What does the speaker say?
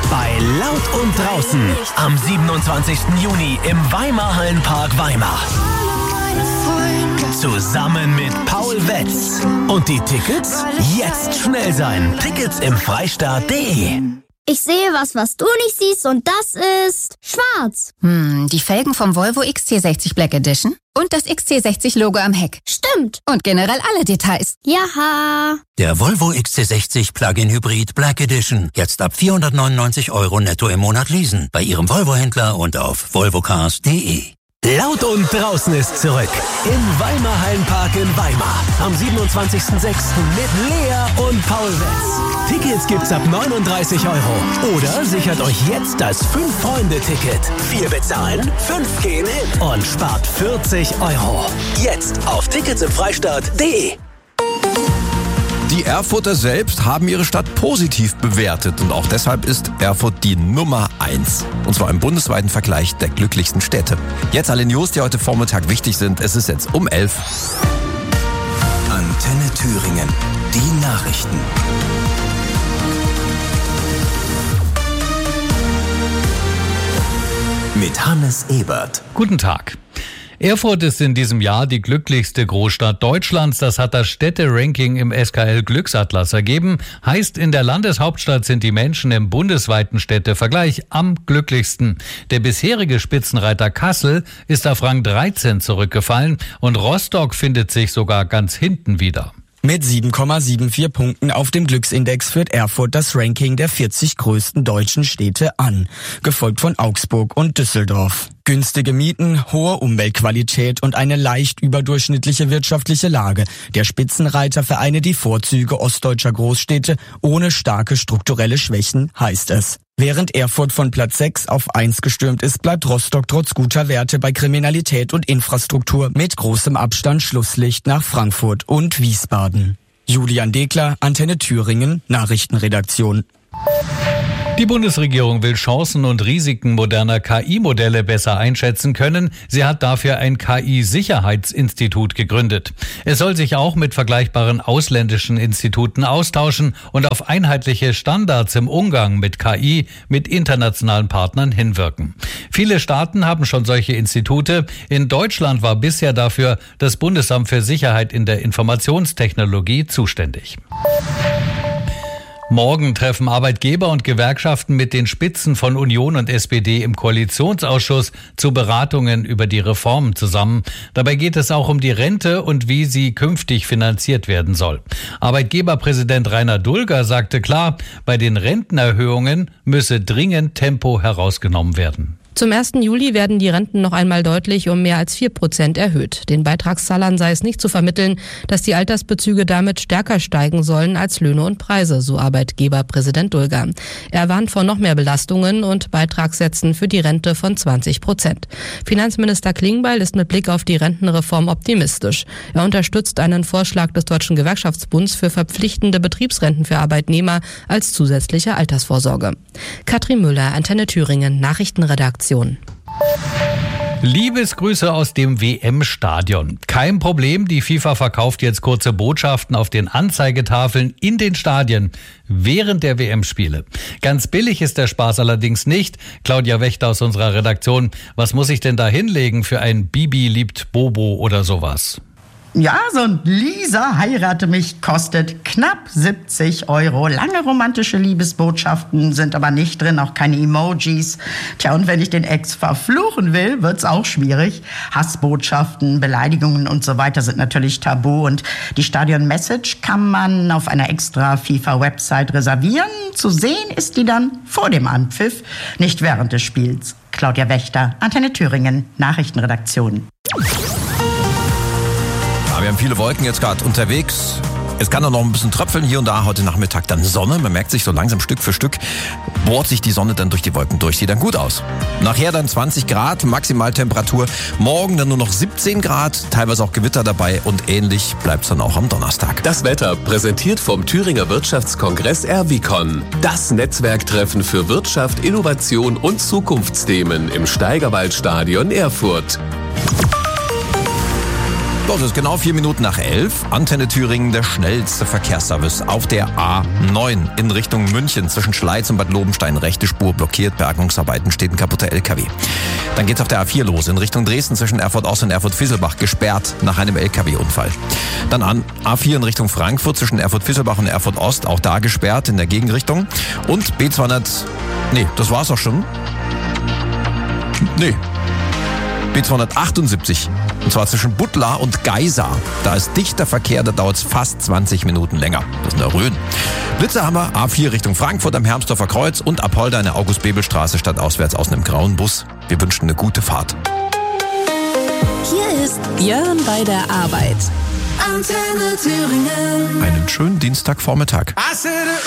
bei Laut und Draußen am 27. Juni im Weimar-Hallenpark Weimar. Zusammen mit Paul Wetz. Und die Tickets? Jetzt schnell sein. Tickets im Freistaat.de. Ich sehe was du nicht siehst, und das ist schwarz. Die Felgen vom Volvo XC60 Black Edition und das XC60-Logo am Heck. Stimmt. Und generell alle Details. Jaha. Der Volvo XC60 Plug-in Hybrid Black Edition. Jetzt ab 499 € netto im Monat leasen. Bei Ihrem Volvo-Händler und auf volvocars.de. Laut und Draußen ist zurück im Weimar-Hallenpark in Weimar am 27.06. mit Lea und Paul Wetz. Tickets gibt's ab 39 € oder sichert euch jetzt das 5-Freunde-Ticket. 4 bezahlen, 5 gehen hin und spart 40 €. Jetzt auf ticketsimfreistaat.de. Die Erfurter selbst haben ihre Stadt positiv bewertet und auch deshalb ist Erfurt die Nummer 1. Und zwar im bundesweiten Vergleich der glücklichsten Städte. Jetzt alle News, die heute Vormittag wichtig sind. Es ist jetzt um 11. Antenne Thüringen. Die Nachrichten. Mit Hannes Ebert. Guten Tag. Erfurt ist in diesem Jahr die glücklichste Großstadt Deutschlands. Das hat das Städte-Ranking im SKL Glücksatlas ergeben. Heißt, in der Landeshauptstadt sind die Menschen im bundesweiten Städtevergleich am glücklichsten. Der bisherige Spitzenreiter Kassel ist auf Rang 13 zurückgefallen und Rostock findet sich sogar ganz hinten wieder. Mit 7,74 Punkten auf dem Glücksindex führt Erfurt das Ranking der 40 größten deutschen Städte an, gefolgt von Augsburg und Düsseldorf. Günstige Mieten, hohe Umweltqualität und eine leicht überdurchschnittliche wirtschaftliche Lage. Der Spitzenreiter vereine die Vorzüge ostdeutscher Großstädte ohne starke strukturelle Schwächen, heißt es. Während Erfurt von Platz 6 auf 1 gestürmt ist, bleibt Rostock trotz guter Werte bei Kriminalität und Infrastruktur mit großem Abstand Schlusslicht nach Frankfurt und Wiesbaden. Julian Dekler, Antenne Thüringen, Nachrichtenredaktion. Die Bundesregierung will Chancen und Risiken moderner KI-Modelle besser einschätzen können. Sie hat dafür ein KI-Sicherheitsinstitut gegründet. Es soll sich auch mit vergleichbaren ausländischen Instituten austauschen und auf einheitliche Standards im Umgang mit KI mit internationalen Partnern hinwirken. Viele Staaten haben schon solche Institute. In Deutschland war bisher dafür das Bundesamt für Sicherheit in der Informationstechnologie zuständig. Morgen treffen Arbeitgeber und Gewerkschaften mit den Spitzen von Union und SPD im Koalitionsausschuss zu Beratungen über die Reformen zusammen. Dabei geht es auch um die Rente und wie sie künftig finanziert werden soll. Arbeitgeberpräsident Rainer Dulger sagte klar, bei den Rentenerhöhungen müsse dringend Tempo herausgenommen werden. Zum 1. Juli werden die Renten noch einmal deutlich um mehr als 4% erhöht. Den Beitragszahlern sei es nicht zu vermitteln, dass die Altersbezüge damit stärker steigen sollen als Löhne und Preise, so Arbeitgeberpräsident Dulger. Er warnt vor noch mehr Belastungen und Beitragssätzen für die Rente von 20%. Finanzminister Klingbeil ist mit Blick auf die Rentenreform optimistisch. Er unterstützt einen Vorschlag des Deutschen Gewerkschaftsbunds für verpflichtende Betriebsrenten für Arbeitnehmer als zusätzliche Altersvorsorge. Katrin Müller, Antenne Thüringen, Nachrichtenredaktion. Liebesgrüße aus dem WM-Stadion. Kein Problem, die FIFA verkauft jetzt kurze Botschaften auf den Anzeigetafeln in den Stadien während der WM-Spiele. Ganz billig ist der Spaß allerdings nicht. Claudia Wächter aus unserer Redaktion, was muss ich denn da hinlegen für ein Bibi liebt Bobo oder sowas? Ja, so ein Lisa heirate mich kostet knapp 70 €. Lange romantische Liebesbotschaften sind aber nicht drin, auch keine Emojis. Tja, und wenn ich den Ex verfluchen will, wird's auch schwierig. Hassbotschaften, Beleidigungen und so weiter sind natürlich tabu. Und die Stadion-Message kann man auf einer extra FIFA-Website reservieren. Zu sehen ist die dann vor dem Anpfiff, nicht während des Spiels. Claudia Wächter, Antenne Thüringen, Nachrichtenredaktion. Wir haben viele Wolken jetzt gerade unterwegs. Es kann auch noch ein bisschen tröpfeln hier und da. Heute Nachmittag dann Sonne. Man merkt sich so langsam Stück für Stück, bohrt sich die Sonne dann durch die Wolken durch. Sieht dann gut aus. Nachher dann 20 Grad, Maximaltemperatur. Morgen dann nur noch 17 Grad, teilweise auch Gewitter dabei. Und ähnlich bleibt es dann auch am Donnerstag. Das Wetter präsentiert vom Thüringer Wirtschaftskongress Erwicon. Das Netzwerktreffen für Wirtschaft, Innovation und Zukunftsthemen im Steigerwaldstadion Erfurt. So, es ist genau 4 Minuten nach 11. Antenne Thüringen, der schnellste Verkehrsservice auf der A9 in Richtung München. Zwischen Schleiz und Bad Lobenstein rechte Spur blockiert, Bergungsarbeiten, steht ein kaputter LKW. Dann geht's auf der A4 los, in Richtung Dresden zwischen Erfurt Ost und Erfurt Visselbach, gesperrt nach einem LKW-Unfall. Dann an A4 in Richtung Frankfurt zwischen Erfurt Visselbach und Erfurt Ost, auch da gesperrt in der Gegenrichtung. Und das war's auch schon. B278, und zwar zwischen Buttlar und Geisa. Da ist dichter Verkehr, da dauert es fast 20 Minuten länger. Das ist in der Rhön. Blitzer haben wir A4 Richtung Frankfurt am Hermsdorfer Kreuz und Apolda in der August-Bebel-Straße stadtauswärts aus einem grauen Bus. Wir wünschen eine gute Fahrt. Hier ist Björn bei der Arbeit. Antenne Thüringen. Einen schönen Dienstagvormittag.